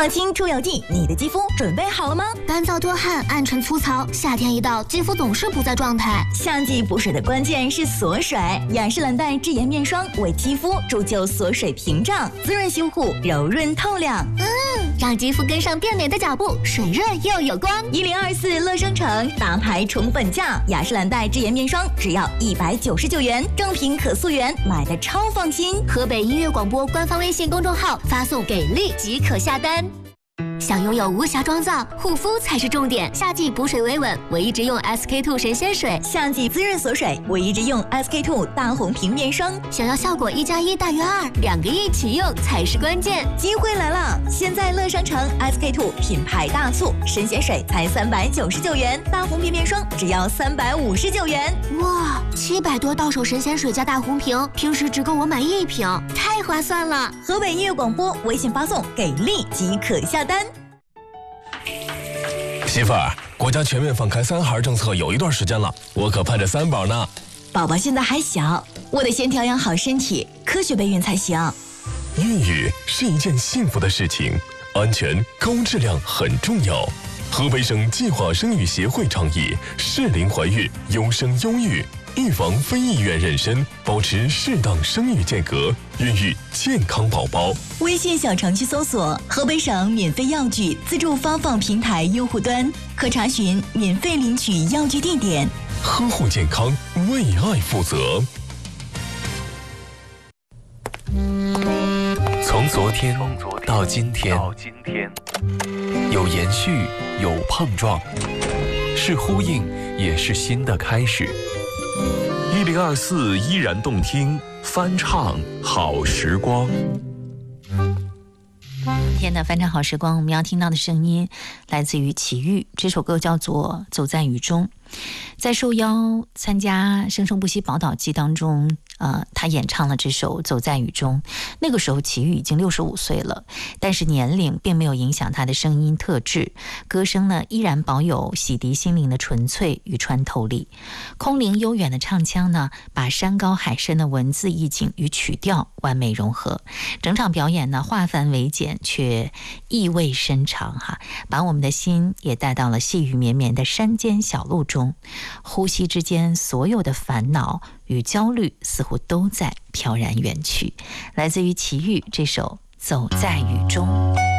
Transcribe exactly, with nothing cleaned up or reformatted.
放心出游记，你的肌肤准备好了吗？ 干燥多汗、暗沉粗糙，夏天一到，肌肤总是不在状态。 夏季补水的关键是锁水，雅诗兰黛智妍面霜为肌肤铸就锁水屏障，滋润修护，柔润透亮。 嗯，让肌肤跟上变美的脚步，水润又有光。 一零二四乐商城大牌宠本价，雅诗兰黛智妍面霜只要一百九十九元，正品可溯源，买的超放心。 河北音乐广播官方微信公众号发送给力即可下单。想拥有无瑕妆造，护肤才是重点。夏季补水维稳，我一直用 S K two 神仙水； 夏季滋润锁水，我一直用 S K two 大红瓶面霜。 想要效果一加一大于二，两个一起用才是关键。 机会来了！现在乐商城 S K two 品牌大促，神仙水才三百九十九元，大红瓶面霜只要三百五十九元。 哇，七百多到手神仙水加大红瓶，平时只够我买一瓶，太划算了！ 河北音乐广播微信发送给力即可下单。 媳妇儿，国家全面放开三孩政策有一段时间了，我可盼着三宝呢。 宝宝现在还小，我得先调养好身体，科学备孕才行。 孕育是一件幸福的事情，安全高质量很重要。河北省计划生育协会倡议适龄怀孕，优生优育，预防非意愿妊娠，保持适当生育间隔，孕育健康宝宝。 微信小程序搜索河北省免费药具自助发放平台用户端，可查询免费领取药具地点。 呵护健康，为爱负责。 从昨天到今天，有延续，有碰撞，是呼应，也是新的开始。一零二四依然动听，翻唱好时光。 天的翻唱好时光，我们要听到的声音来自于齐豫，这首歌叫做《走在雨中》。在受邀参加《生生不息宝岛季》当中，呃，他演唱了这首《走在雨中》。那个时候齐豫已经六十五岁了，但是年龄并没有影响他的声音特质，歌声呢依然保有洗涤心灵的纯粹与穿透力。空灵悠远的唱腔呢，把山高海深的文字意境与曲调完美融合。整场表演呢，化繁为简，却意味深长哈，把我们的心也带到了细雨绵绵的山间小路中。呼吸之间，所有的烦恼与焦虑似乎都在飘然远去。来自于齐豫这首《走在雨中》。